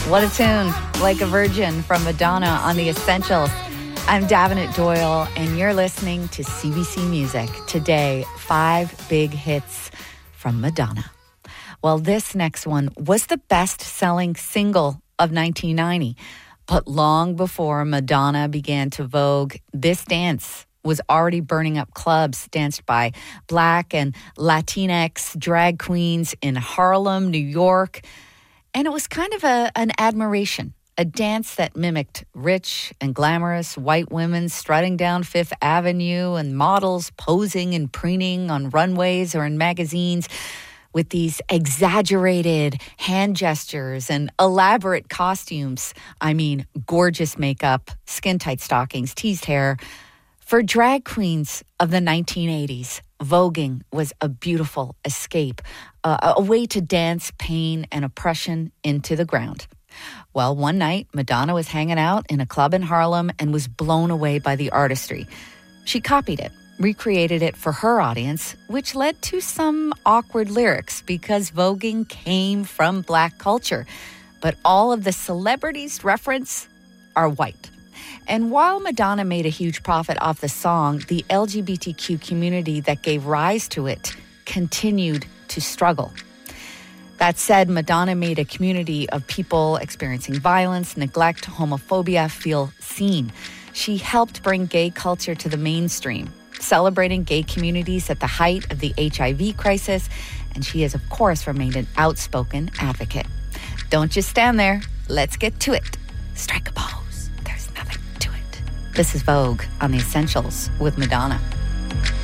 What a tune. Like a Virgin from Madonna on The Essentials. I'm Davenant Doyle, and you're listening to CBC Music. Today, 5 big hits from Madonna. Well, this next one was the best-selling single of 1990. But long before Madonna began to vogue, this dance was already burning up clubs danced by Black and Latinx drag queens in Harlem, New York. And it was kind of an admiration, a dance that mimicked rich and glamorous white women strutting down Fifth Avenue and models posing and preening on runways or in magazines with these exaggerated hand gestures and elaborate costumes. I mean, gorgeous makeup, skin-tight stockings, teased hair. For drag queens of the 1980s, voguing was a beautiful escape, a way to dance pain and oppression into the ground. Well, one night, Madonna was hanging out in a club in Harlem and was blown away by the artistry. She copied it, recreated it for her audience, which led to some awkward lyrics because voguing came from Black culture. But all of the celebrities referenced are white. And while Madonna made a huge profit off the song, the LGBTQ community that gave rise to it continued to struggle. That said, Madonna made a community of people experiencing violence, neglect, homophobia feel seen. She helped bring gay culture to the mainstream, celebrating gay communities at the height of the HIV crisis, and she has, of course, remained an outspoken advocate. Don't just stand there. Let's get to it. Strike a pose. There's nothing to it. This is Vogue on The Essentials with Madonna.